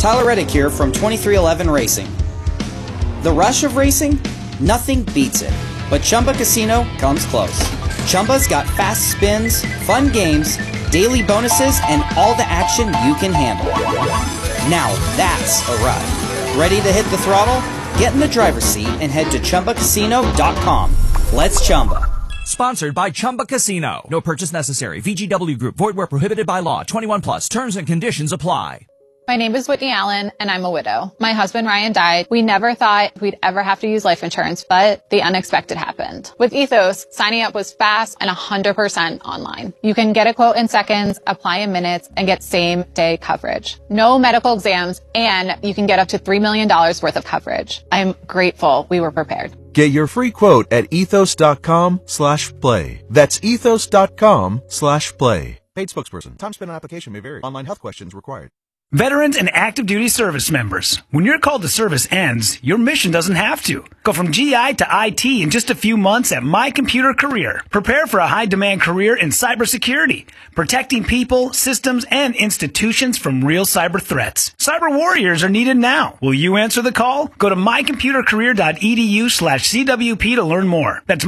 Tyler Reddick here from 2311 Racing. The rush of racing? Nothing beats it. But Chumba Casino comes close. Chumba's got fast spins, fun games, daily bonuses, and all the action you can handle. Now that's a ride. Ready to hit the throttle? Get in the driver's seat and head to ChumbaCasino.com. Let's Chumba. Sponsored by Chumba Casino. No purchase necessary. VGW Group. Void where prohibited by law. 21 plus. Terms and conditions apply. My name is Whitney Allen, and I'm a widow. My husband, Ryan, died. We never thought we'd ever have to use life insurance, but the unexpected happened. With Ethos, signing up was fast and 100% online. You can get a quote in seconds, apply in minutes, and get same-day coverage. No medical exams, and you can get up to $3 million worth of coverage. I'm grateful we were prepared. Get your free quote at ethos.com/play. That's ethos.com/play. Paid spokesperson. Time spent on application may vary. Online health questions required. Veterans and active duty service members, when your call to service ends, your mission doesn't have to. Go from GI to IT in just a few months at My Computer Career. Prepare for a high-demand career in cybersecurity, protecting people, systems, and institutions from real cyber threats. Cyber warriors are needed now. Will you answer the call? Go to mycomputercareer.edu/CWP to learn more. That's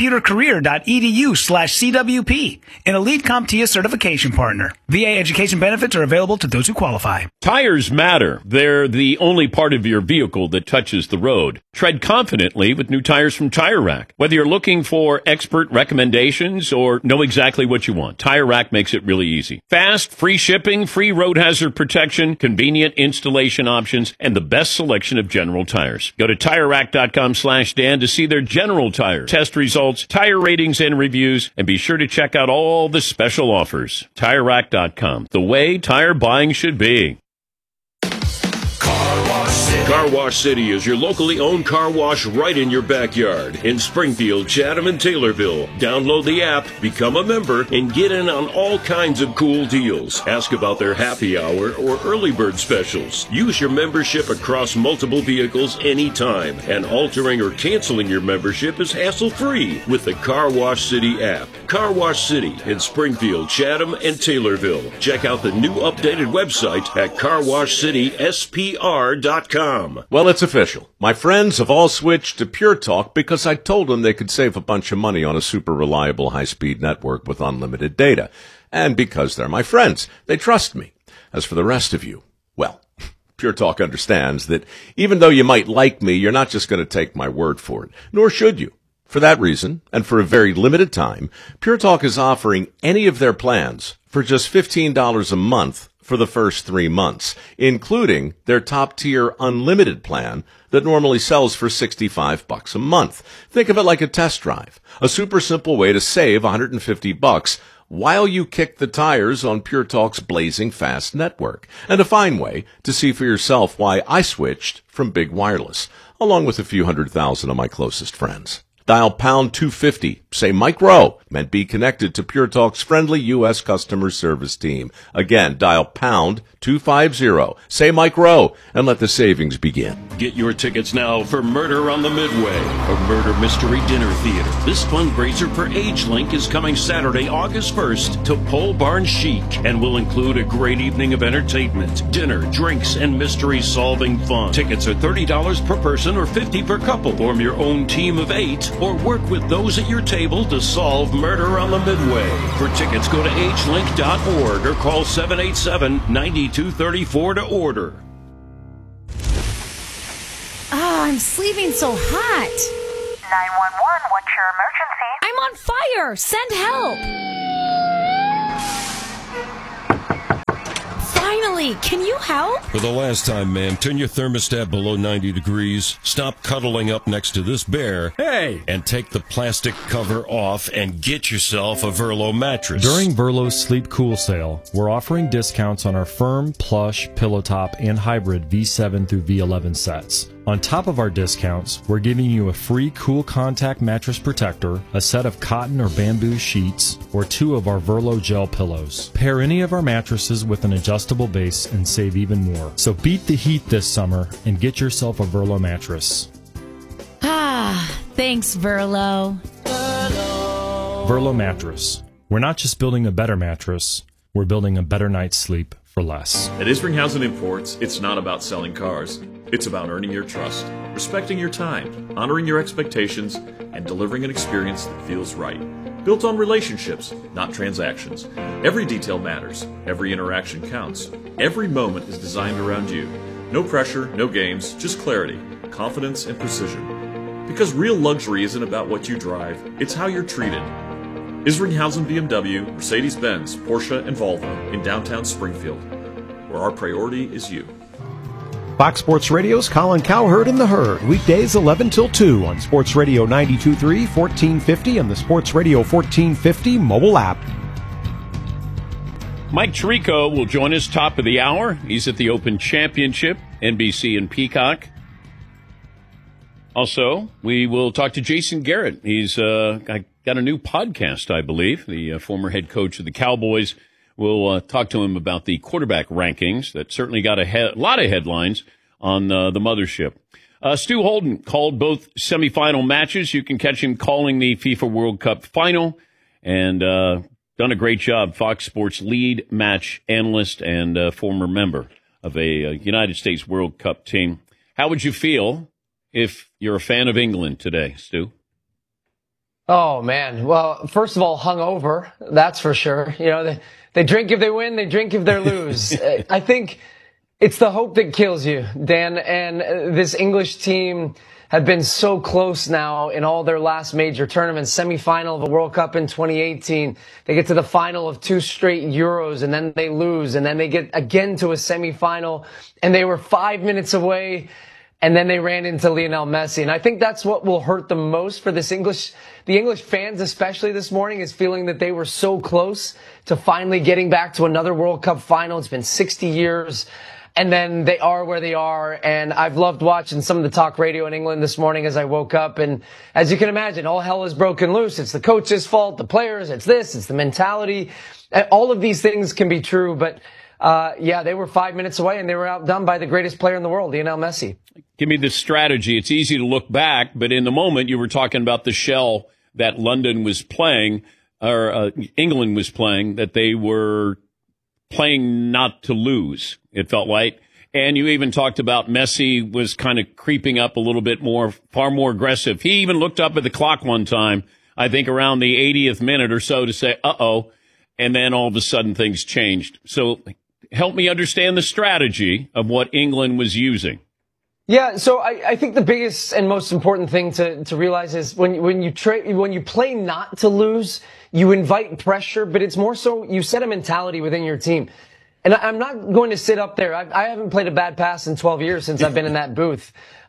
mycomputercareer.edu/CWP, an Elite CompTIA certification partner. VA education benefits are available to those who qualify. Tires matter. They're the only part of your vehicle that touches the road. Tread confidently with new tires from Tire Rack. Whether you're looking for expert recommendations or know exactly what you want, Tire Rack makes it really easy. Fast, free shipping, free road hazard protection, convenient installation options, and the best selection of General tires. Go to TireRack.com/Dan to see their General tire test results, tire ratings, and reviews, and be sure to check out all the special offers. TireRack.com, the way tire buying should be. Car Wash City is your locally owned car wash right in your backyard in Springfield, Chatham, and Taylorville. Download the app, become a member, and get in on all kinds of cool deals. Ask about their happy hour or early bird specials. Use your membership across multiple vehicles anytime, and altering or canceling your membership is hassle-free with the Car Wash City app. Car Wash City in Springfield, Chatham, and Taylorville. Check out the new updated website at carwashcityspr.com. Well, it's official. My friends have all switched to Pure Talk because I told them they could save a bunch of money on a super reliable high-speed network with unlimited data. And because they're my friends, they trust me. As for the rest of you, well, Pure Talk understands that even though you might like me, you're not just going to take my word for it, nor should you. For that reason, and for a very limited time, Pure Talk is offering any of their plans for just $15 a month for the first 3 months, including their top-tier unlimited plan that normally sells for $65 a month. Think of it like a test drive, a super simple way to save $150 while you kick the tires on Pure Talk's blazing fast network, and a fine way to see for yourself why I switched from Big Wireless, along with a few 100,000 of my closest friends. Dial pound 250, say Mike Rowe, and be connected to Pure Talk's friendly U.S. customer service team. Again, dial pound 250, say Mike Rowe, and let the savings begin. Get your tickets now for Murder on the Midway, a murder mystery dinner theater. This fundraiser for AgeLink is coming Saturday, August 1st to Pole Barn Chic and will include a great evening of entertainment, dinner, drinks, and mystery-solving fun. Tickets are $30 per person or $50 per couple. Form your own team of 8 or work with those at your table to solve Murder on the Midway. For tickets, go to agelink.org or call 787-9234 to order. Oh, I'm sleeping so hot. 911, what's your emergency? I'm on fire. Send help. Finally, can you help? For the last time, ma'am, turn your thermostat below 90 degrees, stop cuddling up next to this bear, and take the plastic cover off and get yourself a Verlo mattress. During Verlo's Sleep Cool sale, we're offering discounts on our firm, plush, pillow top, and hybrid V7 through V11 sets. On top of our discounts, we're giving you a free Cool Contact mattress protector, a set of cotton or bamboo sheets, or 2 of our Verlo gel pillows. Pair any of our mattresses with an adjustable base and save even more. So beat the heat this summer and get yourself a Verlo mattress. Ah, thanks, Verlo. Verlo mattress. We're not just building a better mattress, we're building a better night's sleep for less. At Isringhausen Imports, it's not about selling cars. It's about earning your trust, respecting your time, honoring your expectations, and delivering an experience that feels right. Built on relationships, not transactions. Every detail matters. Every interaction counts. Every moment is designed around you. No pressure, no games, just clarity, confidence, and precision. Because real luxury isn't about what you drive, it's how you're treated. Isringhausen BMW, Mercedes-Benz, Porsche, and Volvo in downtown Springfield, where our priority is you. Fox Sports Radio's Colin Cowherd and the Herd, weekdays 11 till 2 on Sports Radio 92.3, 1450, and the Sports Radio 1450 mobile app. Mike Tirico will join us top of the hour. He's at the Open Championship, NBC and Peacock. Also, we will talk to Jason Garrett. He's got a new podcast, I believe. The former head coach of the Cowboys. We'll talk to him about the quarterback rankings that certainly got a lot of headlines on the mothership. Stu Holden called both semifinal matches. You can catch him calling the FIFA World Cup final and done a great job. Fox Sports lead match analyst and former member of a United States World Cup team. How would you feel if you're a fan of England today, Stu? Oh, man. Well, first of all, hungover, that's for sure. You know, they drink if they win, they drink if they lose. I think it's the hope that kills you, Dan. And this English team have been so close now in all their last major tournaments. Semifinal of the World Cup in 2018. They get to the final of 2 straight Euros, and then they lose. And then they get again to a semifinal, and they were 5 minutes away. And then they ran into Lionel Messi. And I think that's what will hurt the most for the English fans, especially this morning, is feeling that they were so close to finally getting back to another World Cup final. It's been 60 years. And then they are where they are. And I've loved watching some of the talk radio in England this morning as I woke up. And as you can imagine, all hell has broken loose. It's the coach's fault, the players, it's the mentality. All of these things can be true. But they were 5 minutes away, and they were outdone by the greatest player in the world, Lionel Messi. Give me the strategy. It's easy to look back, but in the moment you were talking about the shell that London was playing, or England was playing, that they were playing not to lose, it felt like. And you even talked about Messi was kind of creeping up a little bit more, far more aggressive. He even looked up at the clock one time, I think around the 80th minute or so, to say, uh-oh, and then all of a sudden things changed. So help me understand the strategy of what England was using. Yeah, so I think the biggest and most important thing to realize is when you play not to lose, you invite pressure, but it's more so you set a mentality within your team. And I'm not going to sit up there. I haven't played a bad pass in 12 years since I've been in that booth.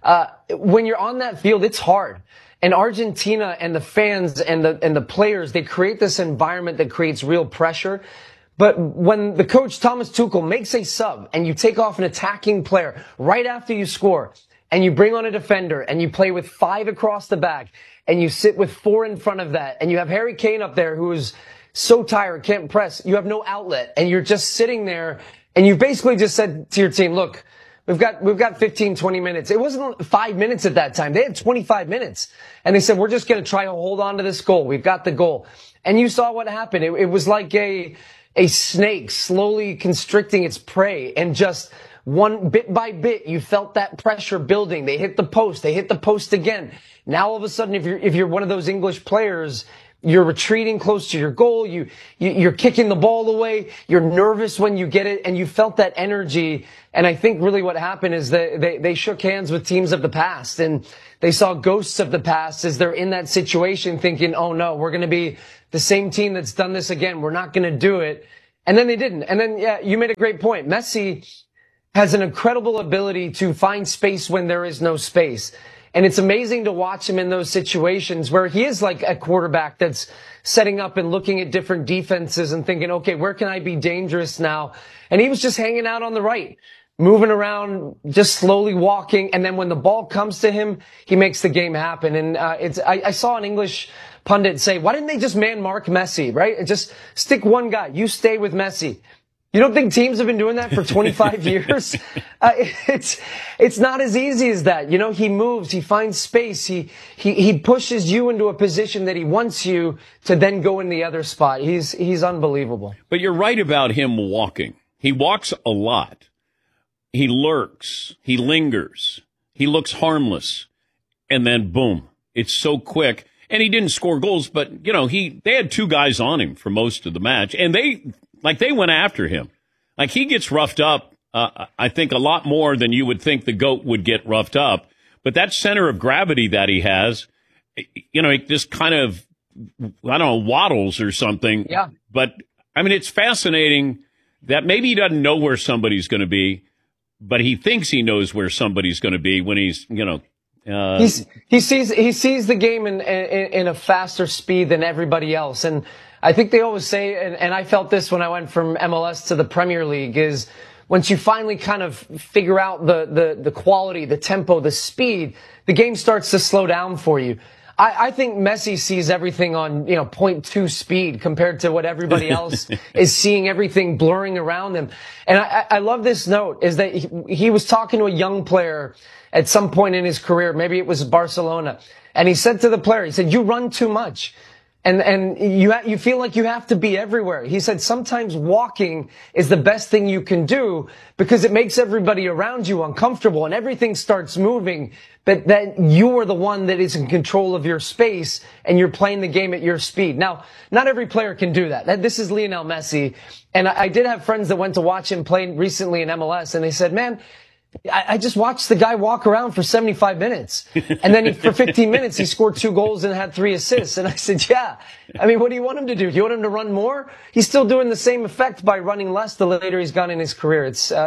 When you're on that field, it's hard. And Argentina and the fans and the players, they create this environment that creates real pressure. But when the coach, Thomas Tuchel, makes a sub and you take off an attacking player right after you score and you bring on a defender and you play with 5 across the back and you sit with 4 in front of that and you have Harry Kane up there who is so tired, can't press, you have no outlet, and you're just sitting there and you basically just said to your team, look, we've got 15, 20 minutes. It wasn't 5 minutes at that time. They had 25 minutes. And they said, we're just going to try to hold on to this goal. We've got the goal. And you saw what happened. It was like a snake slowly constricting its prey, and just one bit by bit, you felt that pressure building. They hit the post again. Now all of a sudden, if you're one of those English players, you're retreating close to your goal, you're kicking the ball away, you're nervous when you get it, and you felt that energy. And I think really what happened is that they shook hands with teams of the past, and they saw ghosts of the past as they're in that situation thinking, oh no, we're going to be the same team that's done this again. We're not going to do it. And then they didn't. And then, yeah, you made a great point. Messi has an incredible ability to find space when there is no space. And it's amazing to watch him in those situations where he is like a quarterback that's setting up and looking at different defenses and thinking, okay, where can I be dangerous now? And he was just hanging out on the right, moving around, just slowly walking. And then when the ball comes to him, he makes the game happen. And I saw an English pundit say, why didn't they just man mark Messi, right? Just stick one guy. You stay with Messi. You don't think teams have been doing that for 25 years? It's not as easy as that. You know, he moves, he finds space, he pushes you into a position that he wants you to then go in the other spot. He's unbelievable. But you're right about him walking. He walks a lot. He lurks. He lingers. He looks harmless. And then, boom, it's so quick. And he didn't score goals, but, they had two guys on him for most of the match. And they went after him. Like, he gets roughed up, I think, a lot more than you would think the GOAT would get roughed up. But that center of gravity that he has, it just kind of, waddles or something. Yeah. But, it's fascinating that maybe he doesn't know where somebody's going to be, but he thinks he knows where somebody's going to be when he's, he sees the game in a faster speed than everybody else. And I think they always say, and I felt this when I went from MLS to the Premier League, is once you finally kind of figure out the quality, the tempo, the speed, the game starts to slow down for you. I think Messi sees everything on, 0.2 speed compared to what everybody else is seeing, everything blurring around them. And I love this note, is that he was talking to a young player at some point in his career, maybe it was Barcelona, and he said to the player, he said, "You run too much. And you feel like you have to be everywhere." He said, "Sometimes walking is the best thing you can do because it makes everybody around you uncomfortable and everything starts moving, but that you are the one that is in control of your space and you're playing the game at your speed." Now, not every player can do that. This is Lionel Messi. And I did have friends that went to watch him play recently in MLS, and they said, "Man, I just watched the guy walk around for 75 minutes. And then for 15 minutes, he scored 2 goals and had 3 assists." And I said, yeah. What do you want him to do? Do you want him to run more? He's still doing the same effect by running less the later he's gone in his career.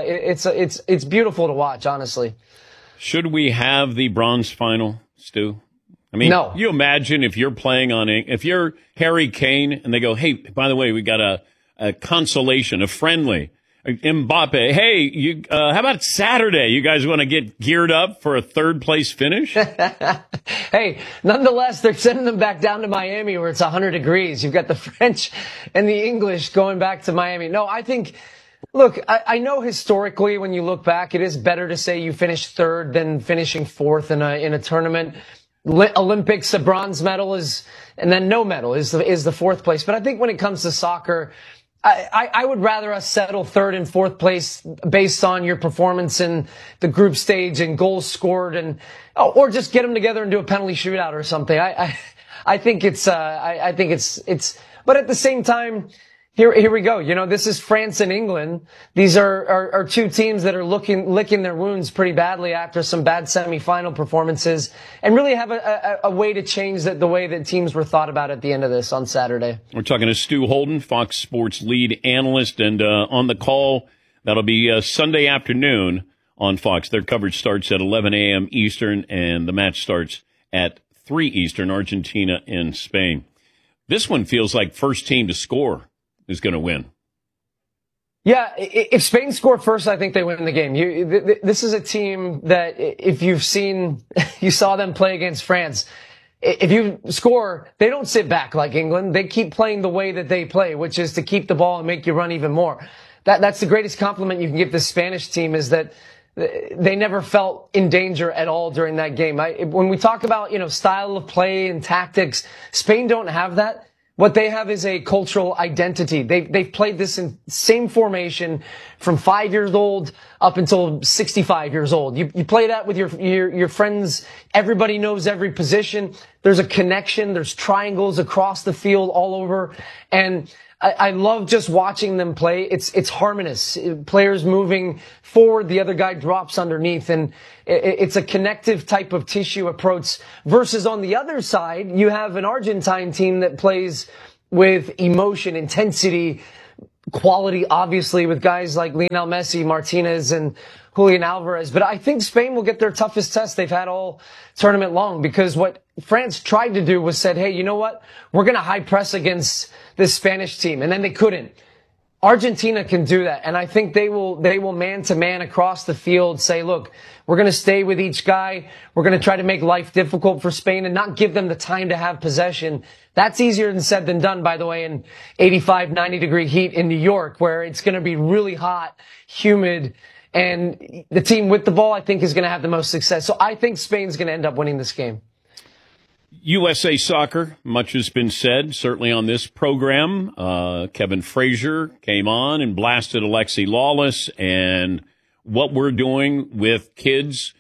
It's beautiful to watch, honestly. Should we have the bronze final, Stu? No. You imagine if you're if you're Harry Kane and they go, "Hey, by the way, we got a consolation, a friendly. Mbappe, hey, how about Saturday? You guys want to get geared up for a 3rd place finish?" Hey, nonetheless, they're sending them back down to Miami where it's 100 degrees. You've got the French and the English going back to Miami. No, I think, look, I know historically when you look back, it is better to say you finished 3rd than finishing 4th in a tournament. Olympics, a bronze medal and then no medal is the 4th place. But I think when it comes to soccer, I would rather us settle 3rd and 4th place based on your performance in the group stage and goals scored or just get them together and do a penalty shootout or something. I think it's, but at the same time, here we go. This is France and England. These are two teams that are licking their wounds pretty badly after some bad semifinal performances and really have a way to change the way that teams were thought about at the end of this on Saturday. We're talking to Stu Holden, Fox Sports lead analyst, and on the call, that'll be Sunday afternoon on Fox. Their coverage starts at 11 a.m. Eastern, and the match starts at 3 Eastern, Argentina and Spain. This one feels like first team to score is going to win. Yeah, if Spain score first, I think they win the game. This is a team that if you saw them play against France. If you score, they don't sit back like England. They keep playing the way that they play, which is to keep the ball and make you run even more. That's the greatest compliment you can give this Spanish team, is that they never felt in danger at all during that game. When we talk about, style of play and tactics, Spain don't have that. What they have is a cultural identity. They've played this in same formation from 5 years old up until 65 years old. You play that with your friends. Everybody knows every position. There's a connection. There's triangles across the field all over. And I love just watching them play. It's harmonious. Players moving forward, the other guy drops underneath, and it's a connective type of tissue approach. Versus on the other side, you have an Argentine team that plays with emotion, intensity, quality, obviously, with guys like Lionel Messi, Martinez, and Julian Alvarez. But I think Spain will get their toughest test they've had all tournament long, because what France tried to do was said, hey, you know what? We're going to high press against this Spanish team. And then they couldn't. Argentina can do that. And I think they will man to man across the field say, look, we're going to stay with each guy. We're going to try to make life difficult for Spain and not give them the time to have possession. That's easier than said than done, by the way, in 85, 90 degree heat in New York, where it's going to be really hot, humid, and the team with the ball, I think, is going to have the most success. So I think Spain's going to end up winning this game. USA Soccer, much has been said, certainly on this program. Kevin Frazier came on and blasted Alexi Lawless and what we're doing with kids.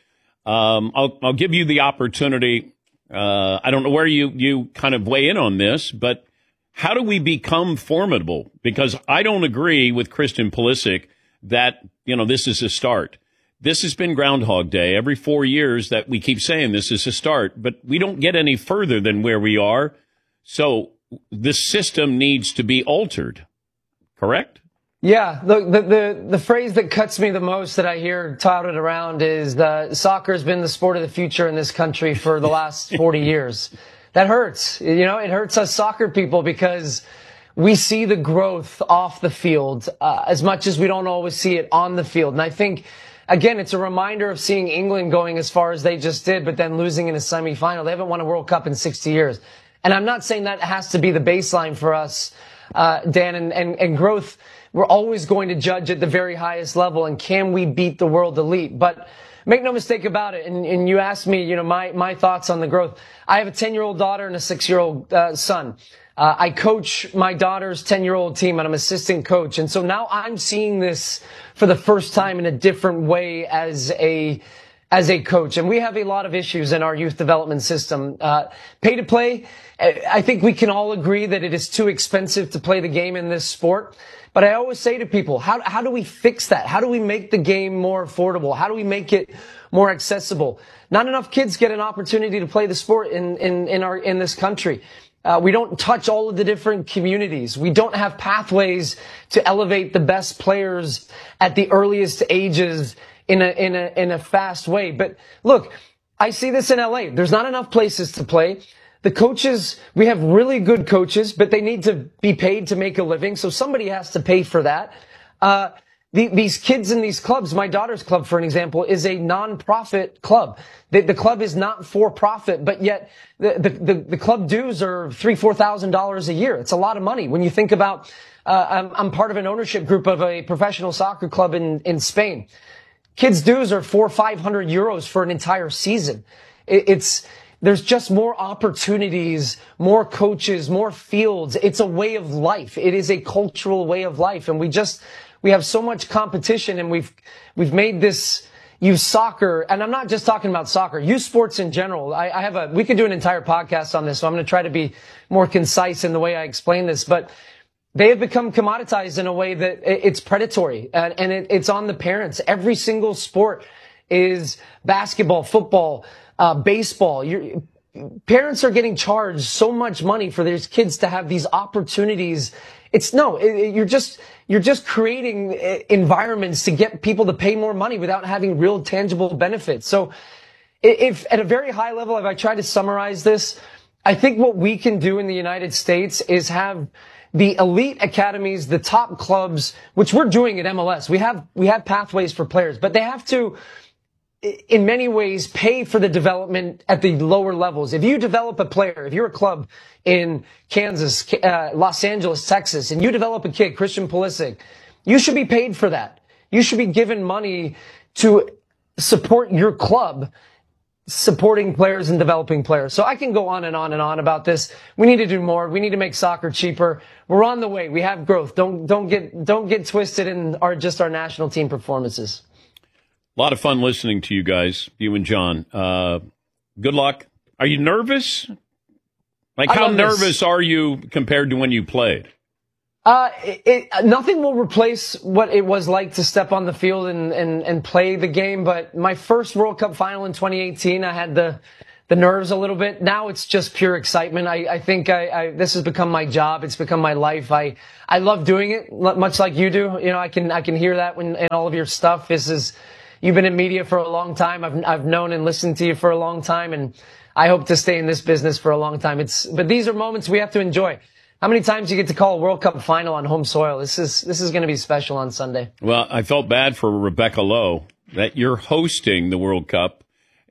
I'll give you the opportunity. I don't know where you kind of weigh in on this, but how do we become formidable? Because I don't agree with Christian Pulisic that, this is a start. This has been Groundhog Day every 4 years that we keep saying this is a start, but we don't get any further than where we are. So the system needs to be altered, correct? Yeah, the phrase that cuts me the most that I hear touted around is soccer has been the sport of the future in this country for the last 40 years. That hurts. It hurts us soccer people because we see the growth off the field as much as we don't always see it on the field. And I think, again, it's a reminder of seeing England going as far as they just did, but then losing in a semifinal. They haven't won a World Cup in 60 years. And I'm not saying that has to be the baseline for us, Dan, and growth. We're always going to judge at the very highest level, and can we beat the world elite? But make no mistake about it, and you asked me, my thoughts on the growth. I have a 10-year-old daughter and a 6-year-old son. I coach my daughter's 10-year-old team, and I'm assistant coach. And so now I'm seeing this for the first time in a different way as a coach. And we have a lot of issues in our youth development system. Pay to play, I think we can all agree that it is too expensive to play the game in this sport. But I always say to people, how do we fix that? How do we make the game more affordable? How do we make it more accessible? Not enough kids get an opportunity to play the sport in this country. We don't touch all of the different communities. We don't have pathways to elevate the best players at the earliest ages in a fast way. But look, I see this in LA. There's not enough places to play. The coaches, we have really good coaches, but they need to be paid to make a living. So somebody has to pay for that. These kids in these clubs, my daughter's club, for an example, is a non-profit club. The club is not for profit, but yet the club dues are $3,000-$4,000 a year. It's a lot of money. When you think about, I'm part of an ownership group of a professional soccer club in Spain. Kids' dues are 400 or 500 euros for an entire season. There's just more opportunities, more coaches, more fields. It's a way of life. It is a cultural way of life. And we have so much competition, and we've made this youth soccer. And I'm not just talking about soccer, youth sports in general. We could do an entire podcast on this, so I'm going to try to be more concise in the way I explain this. But they have become commoditized in a way that it's predatory, and it's on the parents. Every single sport is basketball, football, baseball. Parents are getting charged so much money for their kids to have these opportunities. You're just creating environments to get people to pay more money without having real tangible benefits. So if at a very high level, if I try to summarize this, I think what we can do in the United States is have the elite academies, the top clubs, which we're doing at MLS. We have pathways for players, but they have to, in many ways, pay for the development at the lower levels. If you develop a player, if you're a club in Kansas, Los Angeles, Texas, and you develop a kid, Christian Pulisic, you should be paid for that. You should be given money to support your club, supporting players and developing players. So I can go on and on and on about this. We need to do more. We need to make soccer cheaper. We're on the way. We have growth. Don't get twisted in our national team performances. A lot of fun listening to you guys, you and John. Good luck. Are you nervous? How nervous are you compared to when you played? Nothing will replace what it was like to step on the field and play the game. But my first World Cup final in 2018, I had the nerves a little bit. Now it's just pure excitement. I think this has become my job. It's become my life. I love doing it, much like you do. I can hear that in all of your stuff. You've been in media for a long time. I've known and listened to you for a long time, and I hope to stay in this business for a long time. But these are moments we have to enjoy. How many times you get to call a World Cup final on home soil? This is going to be special on Sunday. Well, I felt bad for Rebecca Lowe that you're hosting the World Cup.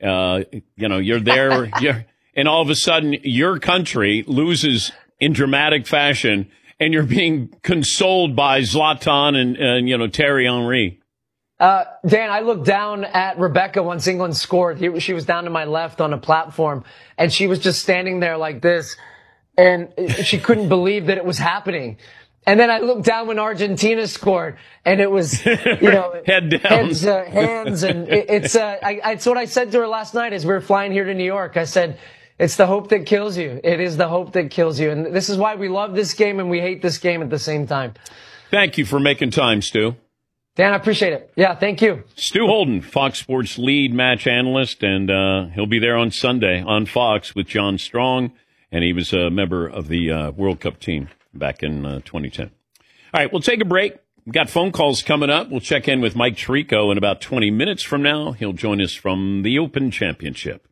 You're there, and all of a sudden your country loses in dramatic fashion, and you're being consoled by Zlatan and Thierry Henry. Dan, I looked down at Rebecca once England scored. She was down to my left on a platform, and she was just standing there like this, and she couldn't believe that it was happening. And then I looked down when Argentina scored, and it was, head down, hands, and it's what I said to her last night as we were flying here to New York. I said, it's the hope that kills you. It is the hope that kills you. And this is why we love this game and we hate this game at the same time. Thank you for making time, Stu. Dan, I appreciate it. Yeah, thank you. Stu Holden, Fox Sports lead match analyst, and he'll be there on Sunday on Fox with John Strong, and he was a member of the World Cup team back in 2010. All right, we'll take a break. We've got phone calls coming up. We'll check in with Mike Tirico in about 20 minutes from now. He'll join us from the Open Championship.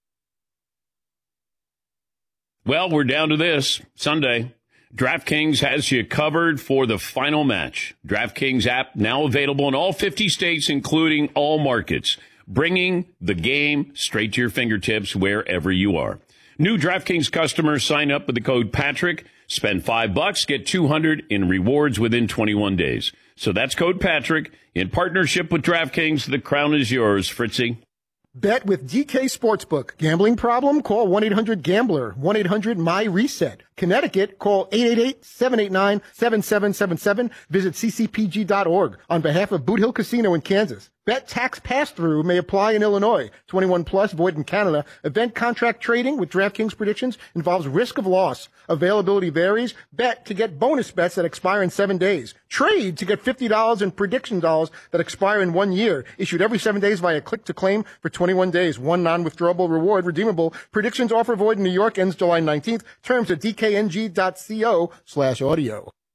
Well, we're down to this Sunday. DraftKings has you covered for the final match. DraftKings app now available in all 50 states, including all markets, bringing the game straight to your fingertips wherever you are. New DraftKings customers sign up with the code Patrick, spend $5, get $200 in rewards within 21 days. So that's code Patrick in partnership with DraftKings. The crown is yours, Fritzy. Bet with DK Sportsbook. Gambling problem? Call 1-800-GAMBLER. 1-800-MY-RESET. Connecticut, call 888-789-7777. Visit ccpg.org. On behalf of Boot Hill Casino in Kansas. Bet tax pass-through may apply in Illinois. 21 plus, void in Canada. Event contract trading with DraftKings predictions involves risk of loss. Availability varies. Bet to get bonus bets that expire in 7 days. Trade to get $50 in prediction dollars that expire in 1 year. Issued every 7 days via click to claim for 21 days. One non-withdrawable reward redeemable. Predictions offer void in New York ends July 19th. Terms at dkng.co/audio.